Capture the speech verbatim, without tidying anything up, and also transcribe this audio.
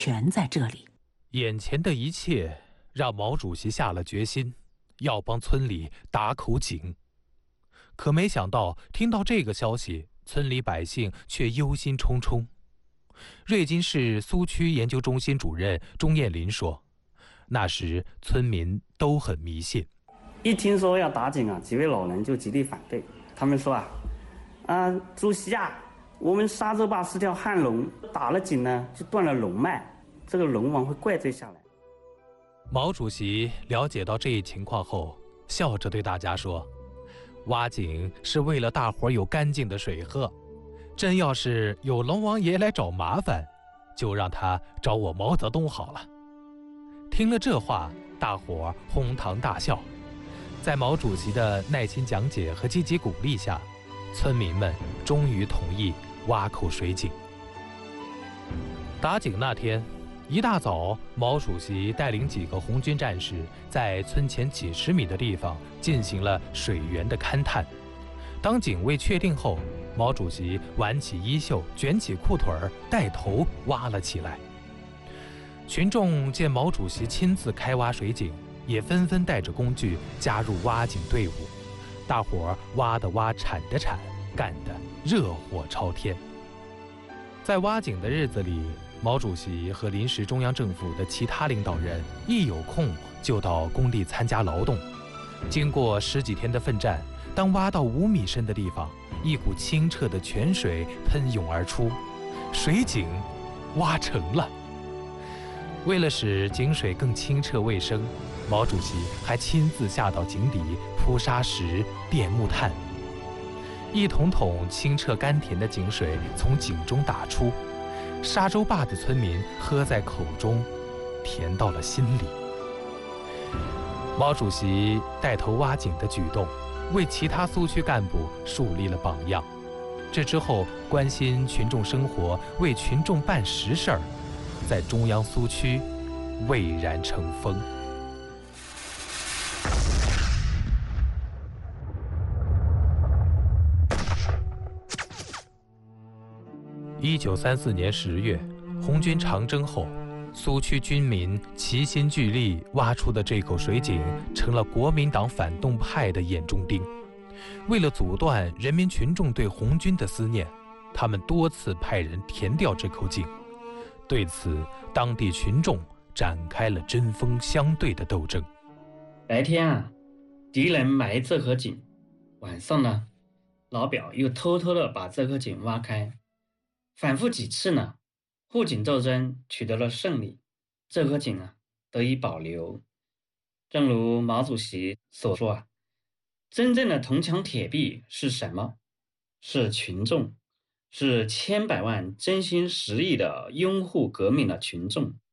全在这里。 眼前的一切让毛主席下了决心，要帮村里打口井。可没想到，听到这个消息，村里百姓却忧心忡忡。瑞金市苏区研究中心主任钟艳林说，那时村民都很迷信， 一听说要打井啊，几位老人就极力反对。他们说啊，啊，主席啊，我们沙洲坝是条旱龙，打了井呢就断了龙脉，这个龙王会怪罪下来。 毛主席了解到这一情况后，笑着对大家说，挖井是为了大伙有干净的水喝，真要是有龙王爷来找麻烦，就让他找我毛泽东好了。听了这话，大伙哄堂大笑。在毛主席的耐心讲解和积极鼓励下，村民们终于同意挖口水井。打井那天一大早，毛主席带领几个红军战士在村前几十米的地方进行了水源的勘探。当井位确定后，毛主席挽起衣袖，卷起裤腿儿，带头挖了起来。群众见毛主席亲自开挖水井，也纷纷带着工具加入挖井队伍。大伙儿挖的挖，铲的铲，干得热火朝天。在挖井的日子里，毛主席和临时中央政府的其他领导人一有空就到工地参加劳动。经过十几天的奋战，当挖到五米深的地方，一股清澈的泉水喷涌而出，水井挖成了。为了使井水更清澈卫生，毛主席还亲自下到井底铺沙石、垫木炭。一桶桶清澈甘甜的井水从井中打出，沙洲坝的村民喝在口中，甜到了心里。毛主席带头挖井的举动，为其他苏区干部树立了榜样。这之后，关心群众生活、为群众办实事儿，在中央苏区蔚然成风。一九三四年十月，红军长征后，苏区军民齐心聚力挖出的这口水井，成了国民党反动派的眼中钉。为了阻断人民群众对红军的思念，他们多次派人填掉这口井。对此，当地群众展开了针锋相对的斗争。 白天啊，敌人埋这口井，晚上呢，老表又偷偷的把这口井挖开。反复几次呢，护井斗争取得了胜利，这口井啊得以保留。正如毛主席所说啊，真正的铜墙铁壁是什么？是群众，是千百万真心实意的拥护革命的群众。